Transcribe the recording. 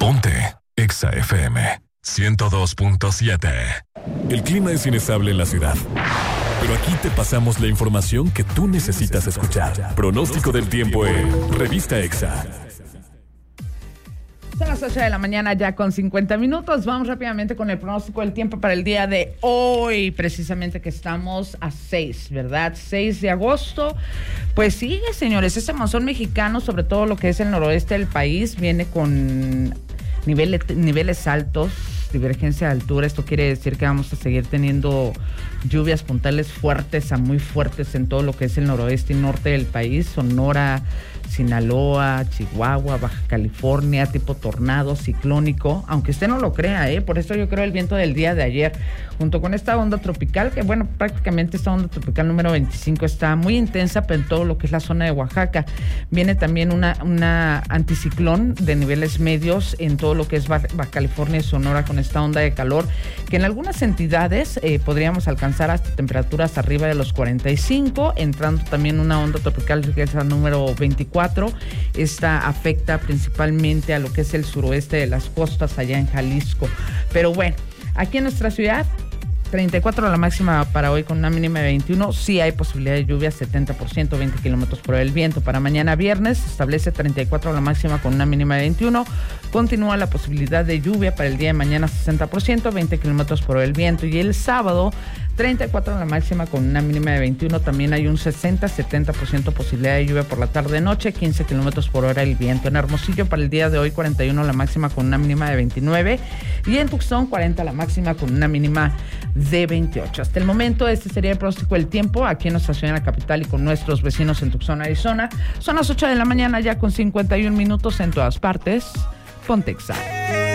Ponte Exa FM 102.7. El clima es inestable en la ciudad, pero aquí te pasamos la información que tú necesitas escuchar. Pronóstico del tiempo en Revista Exa. Son las 8 de la mañana ya con 50 minutos. Vamos rápidamente con el pronóstico del tiempo para el día de hoy, precisamente que estamos a 6, ¿verdad? 6 de agosto. Pues sigue, señores, ese monzón mexicano, sobre todo lo que es el noroeste del país, viene con niveles altos, divergencia de altura. Esto quiere decir que vamos a seguir teniendo lluvias puntuales fuertes a muy fuertes en todo lo que es el noroeste y norte del país, Sonora, Sinaloa, Chihuahua, Baja California, tipo tornado, ciclónico, aunque usted no lo crea, por eso yo creo el viento del día de ayer, junto con esta onda tropical, que bueno, prácticamente esta onda tropical número 25 está muy intensa, pero en todo lo que es la zona de Oaxaca. Viene también una anticiclón de niveles medios en todo lo que es Baja California y Sonora con esta onda de calor, que en algunas entidades podríamos alcanzar hasta temperaturas arriba de los 45, entrando también una onda tropical que es la número 24. Esta afecta principalmente a lo que es el suroeste de las costas allá en Jalisco. Pero bueno, aquí en nuestra ciudad, 34 la máxima para hoy con una mínima de 21. Sí hay posibilidad de lluvia, 70%, 20 kilómetros por hora el viento. Para mañana viernes se establece 34 la máxima con una mínima de 21. Continúa la posibilidad de lluvia para el día de mañana, 60%, 20 kilómetros por hora el viento. Y el sábado, 34 la máxima con una mínima de 21. También hay un 60-70% posibilidad de lluvia por la tarde-noche, 15 kilómetros por hora el viento. En Hermosillo para el día de hoy, 41 la máxima con una mínima de 29. Y en Tucson, 40 la máxima con una mínima de 28. Hasta el momento, este sería el pronóstico del tiempo aquí en nuestra ciudad, en la capital, y con nuestros vecinos en Tucson, Arizona. Son las 8 de la mañana ya con 51 minutos en todas partes. Ponte Exa.